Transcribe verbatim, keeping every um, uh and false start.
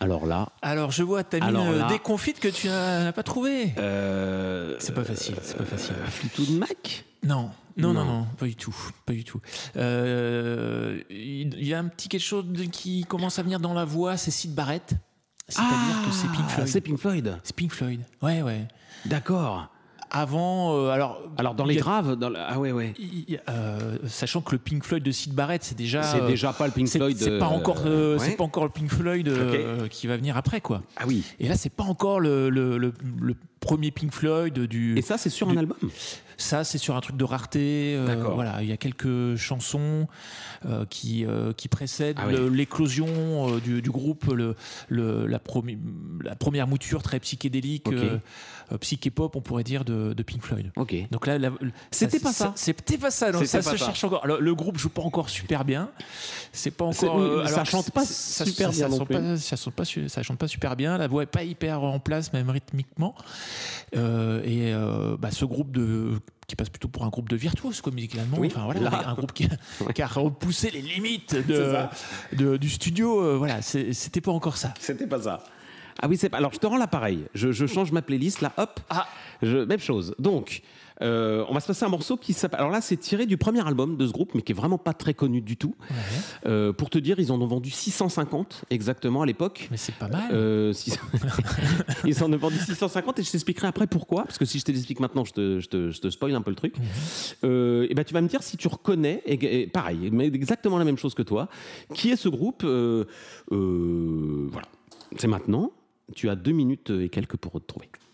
Alors là. Alors je vois ta mine là... déconfite que tu n'as pas trouvé. Euh... C'est pas facile, c'est pas facile. Euh, Fleetwood Mac ? Non. Non, non, non, non, pas du tout, pas du tout. Euh, il y a un petit quelque chose qui commence à venir dans la voix, c'est Syd Barrett. C'est-à-dire ah, que c'est Pink Floyd. C'est Pink Floyd. C'est Pink Floyd. Ouais, ouais. D'accord. Avant, euh, alors. Alors dans les a, graves, dans le, ah ouais, ouais. Y, euh, sachant que le Pink Floyd de Syd Barrett, c'est déjà. C'est euh, déjà pas le Pink c'est, Floyd. C'est pas encore, euh, ouais. c'est pas encore le Pink Floyd euh, okay. qui va venir après, quoi. Ah oui. Et là, c'est pas encore le, le, le, le premier Pink Floyd du. Et ça, c'est sur du, un album. Ça, c'est sur un truc de rareté. Euh, D'accord. Voilà, il y a quelques chansons euh, qui euh, qui précèdent ah le, oui. l'éclosion euh, du, du groupe, le, le la, promi- la première mouture très psychédélique, okay. euh, euh, psyché-pop, on pourrait dire, de, de Pink Floyd. Ok. Donc là, la, c'était ça, pas ça. ça. C'était pas ça. Non, c'était ça pas se ça. cherche encore. Alors, le groupe joue pas encore super bien. C'est pas encore. C'est, euh, ça alors, chante pas ça, super ça, bien ça non chante plus. Pas, ça chante pas, ça chante pas super bien. La voix est pas hyper en place, même rythmiquement. Euh, et euh, bah, ce groupe de qui passe plutôt pour un groupe de virtuoses, quoi, musicalement. Oui, enfin voilà, là. un groupe qui a, ouais. qui a repoussé les limites de, de, du studio. Euh, voilà, c'est, c'était pas encore ça. C'était pas ça. Ah oui, c'est pas. Alors je te rends l'appareil. Je, je change ma playlist là. Hop. Ah. Je, même chose. Donc. Euh, on va se passer un morceau qui s'appelle. Alors là, c'est tiré du premier album de ce groupe, mais qui est vraiment pas très connu du tout. Ouais. Euh, pour te dire, ils en ont vendu six cent cinquante exactement à l'époque. Mais c'est pas mal. Euh, six cents... ils en ont vendu six cent cinquante et je t'expliquerai après pourquoi. Parce que si je te l'explique maintenant, je te, je te, je te spoil un peu le truc. Mm-hmm. Euh, et ben, tu vas me dire si tu reconnais, et, et pareil, mais exactement la même chose que toi. Qui est ce groupe euh, euh, Voilà. C'est maintenant. Tu as deux minutes et quelques pour retrouver.